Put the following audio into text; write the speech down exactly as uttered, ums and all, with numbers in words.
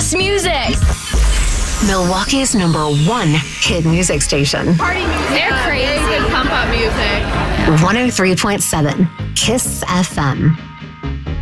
Kiss Music. Milwaukee's number one hit music station. Party music. They're crazy. Very good pump up music. one oh three point seven Kiss F M.